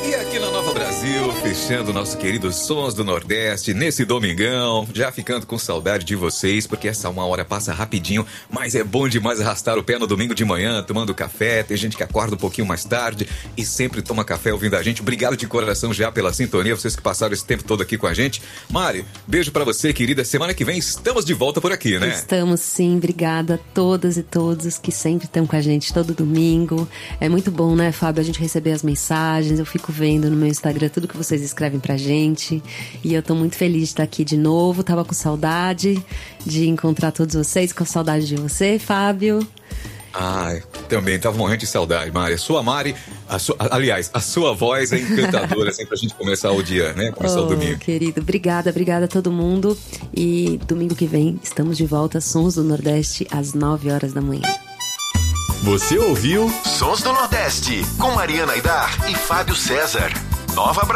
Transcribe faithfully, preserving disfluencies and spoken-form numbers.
E aqui na Nova Brasil, fechando o nosso querido Sons do Nordeste, nesse domingão, já ficando com saudade de vocês, porque essa uma hora passa rapidinho, mas é bom demais arrastar o pé no domingo de manhã, tomando café. Tem gente que acorda um pouquinho mais tarde e sempre toma café ouvindo a gente. Obrigado de coração já pela sintonia, vocês que passaram esse tempo todo aqui com a gente. Mari, beijo pra você, querida. Semana que vem estamos de volta por aqui, né? Estamos sim, obrigada a todas e todos que sempre estão com a gente todo domingo. É muito bom, né, Fábio, a gente receber as mensagens. Eu fico vendo no meu Instagram tudo que vocês escrevem pra gente. E eu tô muito feliz de estar aqui de novo. Tava com saudade de encontrar todos vocês, com saudade de você, Fábio. Ai, também tava morrendo de saudade, Mari. A sua Mari, a sua, aliás, a sua voz é encantadora, assim, pra gente começar o dia, né? Começar oh, o domingo. Querido, obrigada, obrigada a todo mundo. E domingo que vem estamos de volta, Sons do Nordeste, às nove horas da manhã. Você ouviu Sons do Nordeste, com Mariana Aidar e Fábio César. Nova Brasil.